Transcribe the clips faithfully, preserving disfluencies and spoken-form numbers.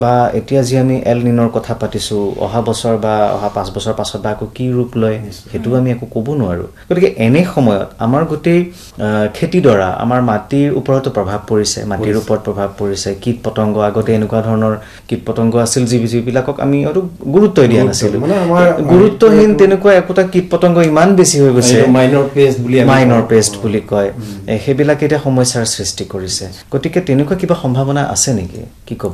বা এতিয়া যে আমি এল নিনৰ কথা পাতিছো অহা বছৰ বা অহা পাঁচ বছৰ পাছত বা আকৌ কি ৰূপ লয় হেতু আমি একো ক'ব নোৱাৰো গতিকে এনে সময়ত আমাৰ গোটেই খেতিডৰা আমাৰ মাটিৰ ওপৰত প্ৰভাৱ পৰিছে মাটিৰ ওপৰত প্ৰভাৱ পৰিছে কীট পতংগ আগতে এনেকুৱা ধৰণৰ কীট পতংগ আছিল যি যিবিলাকক আমি আৰু গুৰুত্ব দিয়া নাছিল মানে আমাৰ গুৰুত্বহীন তেনেকুৱা একোটা কীট পতংগ ইমান বেছি হৈ গৈছে মাইনৰ পেষ্ট বুলি মাইনৰ পেষ্ট বুলি কয় হেবিলাক এটা সমস্যাৰ সৃষ্টি কৰিছে গতিকে তেনেকুৱা কিবা সম্ভাৱনা আছে নেকি কি ক'ব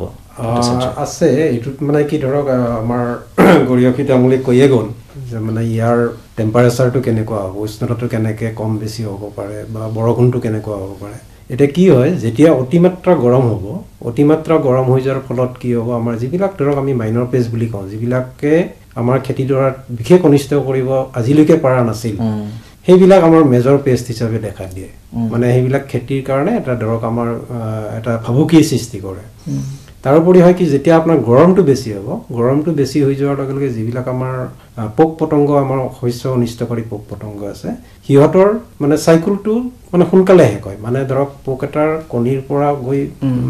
আছে এটুত মানে কি ধৰক আমাৰ গৰিয়সী তামুলী কৈয়ে গ'ল যে মানে ইয়াৰ টেম্পাৰেচাৰটো কেনেকুৱা হ'ব উষ্ণতাটো কেনেকৈ কম বেছি হ'ব পাৰে বা বৰষুণটো কেনেকুৱা হ'ব পাৰে এতিয়া কি হয় যেতিয়া অতিমাত্ৰা গৰম হ'ব অতিমাত্ৰা গৰম হৈ যোৱাৰ ফলত কি হ'ব আমাৰ যিবিলাক ধৰক আমি মাইনৰ পেষ্ট বুলি কওঁ যিবিলাকে আমাৰ খেতিডৰাত বিশেষ অনিষ্ট কৰিব আজিলৈকে পৰা নাছিল সেইবিলাক আমাৰ মেজৰ পেষ্ট হিচাপে দেখা দিয়ে মানে সেইবিলাক খেতিৰ কাৰণে এটা ধৰক আমাৰ এটা ভাবুকিৰ সৃষ্টি কৰে তাৰোপৰি হয় কি যেতিয়া আপোনাৰ গৰমটো বেছি হ'ব গৰমটো বেছি হৈ যোৱাৰ লগে লগে যিবিলাক আমাৰ পোক পতংগ আমাৰ শস্য অনিষ্টকাৰী পোক পতংগ আছে সিহঁতৰ মানে চাইকেলটো মানে সোনকালে শেষ হয় মানে ধৰক পোক এটাৰ কণীৰ পৰা গৈ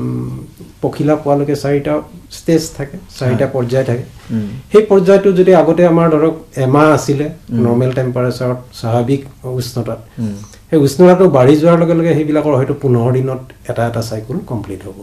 পখিলা পোৱালৈকে চাৰিটা ষ্টেজ থাকে চাৰিটা পৰ্যায় থাকে সেই পৰ্যায়টো যদি আগতে আমাৰ ধৰক এমাহ আছিলে নৰ্মেল টেম্পাৰেচাৰত স্বাভাৱিক উষ্ণতাত সেই উষ্ণতাটো বাঢ়ি যোৱাৰ লগে লগে সেইবিলাকৰ হয়তো পোন্ধৰ দিনত এটা এটা চাইকেল কমপ্লিট হ'ব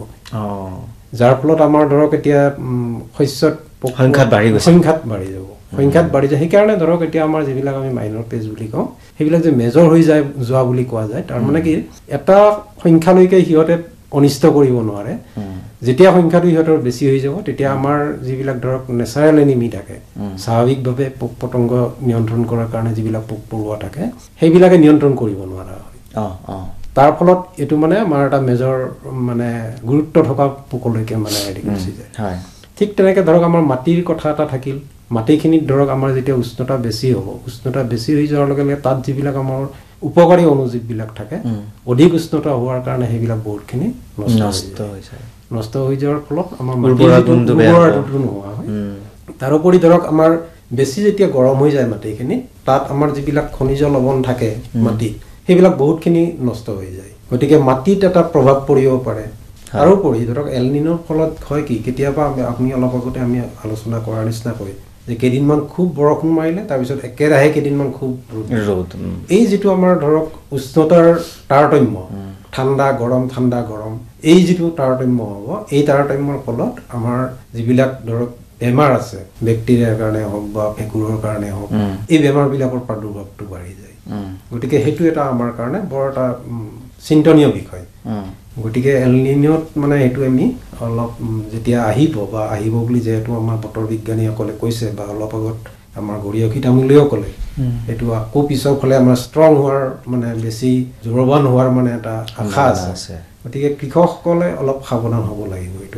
যাৰ ফলত আমাৰ ধৰক এতিয়া শস্যত সংখ্যাত বাঢ়ি গৈছে সংখ্যাত বাঢ়ি যাব সংখ্যাত বাঢ়ি যায় সেইকাৰণে ধৰক এতিয়া আমাৰ যিবিলাক আমি মাইনৰ পেজ বুলি কওঁ সেইবিলাক যে মেজৰ হৈ যায় যোৱা বুলি কোৱা যায় তাৰ মানে কি এটা সংখ্যালৈকে সিহঁতে অনিষ্ট কৰিব নোৱাৰে যেতিয়া সংখ্যাটো সিহঁতৰ বেছি হৈ যাব তেতিয়া আমাৰ যিবিলাক ধৰক নেচাৰেল এনিমি থাকে স্বাভাৱিকভাৱে পোক পতংগ নিয়ন্ত্ৰণ কৰাৰ কাৰণে যিবিলাক পোক পৰুৱা থাকে সেইবিলাকে নিয়ন্ত্ৰণ কৰিব নোৱাৰা হয় তাৰ ফলত এটো মানে আমাৰ এটা মেজৰ মানে গুৰুত্ব থকা পোকলৈকে মানে হেৰি গুচি যায় হয় ঠিক তেনেকৈ ধৰক আমাৰ মাটিৰ কথা এটা থাকিল মাটিখিনিত ধৰক আমাৰ যেতিয়া উষ্ণতা বেছি হ'ব উষ্ণতা বেছি হৈ যোৱাৰ লগে লগে তাত যিবিলাক আমাৰ উপকাৰী অণুজীৱবিলাক থাকে অধিক উষ্ণতা হোৱাৰ কাৰণে সেইবিলাক বহুতখিনি নষ্ট হৈ যায় নষ্ট হৈ যোৱাৰ ফলত আমাৰ উৰ্বৰতাটো নোহোৱা হয় তাৰোপৰি ধৰক আমাৰ বেছি যেতিয়া গৰম হৈ যায় মাটিখিনি তাত আমাৰ যিবিলাক খনিজ লৱণ থাকে মাটিত সেইবিলাক বহুতখিনি নষ্ট হৈ যায় গতিকে মাটিত এটা প্ৰভাৱ পৰিব পাৰে তাৰোপৰি ধৰক এল নিনৰ ফলত হয় কি কেতিয়াবা আমি অলপ আগতে আমি আলোচনা কৰাৰ নিচিনা কৈ যে কেইদিনমান খুব বৰষুণ মাৰিলে তাৰপিছত একেৰাহে কেইদিনমান খুব ৰ'দ এই যিটো আমাৰ ধৰক উষ্ণতাৰ তাৰতম্য ঠাণ্ডা গৰম ঠাণ্ডা গৰম এই যিটো তাৰতম্য হ'ব এই তাৰতম্যৰ ফলত আমাৰ যিবিলাক ধৰক বেমাৰ আছে বেক্টেৰিয়াৰ কাৰণে হওক বা ভেঁকুৰৰ কাৰণে হওক এই বেমাৰবিলাকৰ প্ৰাদুৰ্ভাৱটো বাঢ়ি যায় গতিকে সেইটো এটা আমাৰ কাৰণে বৰ এটা চিন্তনীয় বিষয় গতিকে এল নিনত মানে সেইটো আমি অলপ যেতিয়া আহিব বা আহিব বুলি যেহেতু আমাৰ বতৰ বিজ্ঞানীসকলে কৈছে বা অলপ আগত আমাৰ গৰিয়সী তামুলীয়েও ক'লে এইটো আকৌ পিছৰ ফালে আমাৰ ষ্ট্ৰং হোৱাৰ মানে বেছি জোৰবান হোৱাৰ মানে এটা আশা আছে গতিকে কৃষকসকলে অলপ সাৱধান হ'ব লাগিব এইটো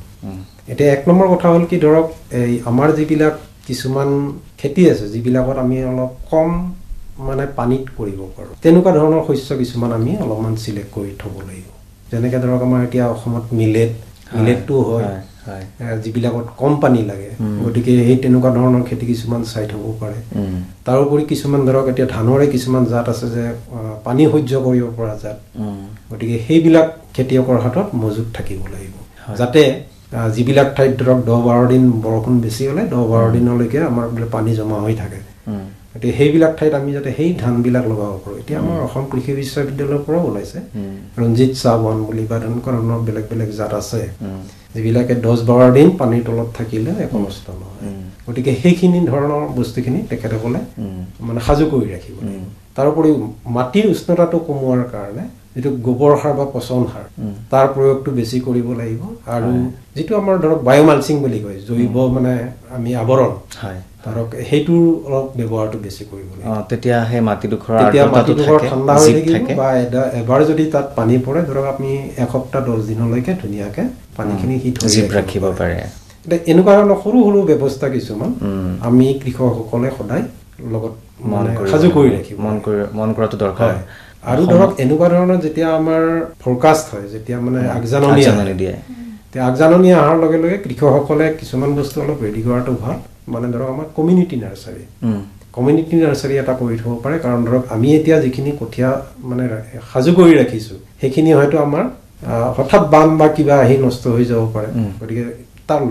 এতিয়া এক নম্বৰ কথা হ'ল কি ধৰক এই আমাৰ যিবিলাক কিছুমান খেতি আছে যিবিলাকত আমি অলপ কম মানে পানীত কৰিব পাৰোঁ তেনেকুৱা ধৰণৰ শস্য কিছুমান আমি অলপমান চিলেক্ট কৰি থ'ব লাগিব যেনেকৈ ধৰক আমাৰ এতিয়া অসমত মিলেট মিলেটটো হয় যিবিলাকত কম পানী লাগে গতিকে সেই তেনেকুৱা ধৰণৰ খেতি কিছুমান চাই থ'ব পাৰে তাৰোপৰি কিছুমান ধৰক এতিয়া ধানৰে কিছুমান জাত আছে যে পানী সহ্য কৰিব পৰা জাত গতিকে সেইবিলাক খেতিয়কৰ হাতত মজুত থাকিব লাগিব যাতে যিবিলাক ঠাইত ধৰক দহ বাৰ দিন বৰষুণ বেছি হ'লে দহ বাৰ দিনলৈকে আমাৰ বোলে পানী জমা হৈ থাকে গতিকে সেইবিলাক ঠাইত আমি যাতে সেই ধানবিলাক লগাব পাৰোঁ এতিয়া আমাৰ অসম কৃষি বিশ্ববিদ্যালয়ৰ পৰাও ওলাইছে ৰঞ্জিত চাবন বুলি বা তেনেকুৱা ধৰণৰ বেলেগ বেলেগ জাত আছে যিবিলাকে দহ বাৰ দিন পানীৰ তলত থাকিলে একো নষ্ট নহয় গতিকে সেইখিনি ধৰণৰ বস্তুখিনি তেখেতসকলে মানে সাজু কৰি ৰাখিব লাগিব তাৰোপৰি মাটিৰ উষ্ণতাটো কমোৱাৰ কাৰণে যিটো গোবৰ সাৰ বা পচন সাৰ তাৰ প্ৰয়োগটো বেছি কৰিব লাগিব আৰু যিটো আমাৰ ধৰক বায়'মালচিং বুলি কয় জৈৱ মানে আমি আৱৰণ ধৰক সেইটো অলপ ব্যৱহাৰটো বেছি কৰিব লাগিব তেতিয়া সেই মাটিডোখৰ তেতিয়া মাটিডোখৰ ঠাণ্ডা হৈ থাকিব বা এবাৰ যদি তাত পানী পৰে ধৰক আপুনি এসপ্তাহ দহ দিনলৈকে ধুনীয়াকৈ পানীখিনি শীত হৈ ৰাখিব পাৰে এতিয়া এনেকুৱা ধৰণৰ সৰু সৰু ব্যৱস্থা কিছুমান আমি কৃষকসকলে সদায় লগত মানে সাজু কৰি ৰাখিব মন কৰি মন কৰাটো দৰকাৰ আৰু ধৰক এনেকুৱা ধৰণৰ যেতিয়া আমাৰ ফৰকাষ্ট হয় যেতিয়া মানে আগজাননী দিয়ে তেতিয়া আগজাননী অহাৰ লগে লগে কৃষকসকলে কিছুমান বস্তু অলপ ৰেডি কৰাটো ভাল মানে ধৰক আমাৰ কমিউনিটি নাৰ্চাৰী কমিউনিটি নাৰ্চাৰী এটা কৰি থ'ব পাৰে কাৰণ ধৰক আমি এতিয়া যিখিনি কঠীয়া মানে সাজু কৰি ৰাখিছোঁ সেইখিনি হয়তো আমাৰ হঠাৎ বান বা কিবা আহি নষ্ট হৈ যাব পাৰে গতিকে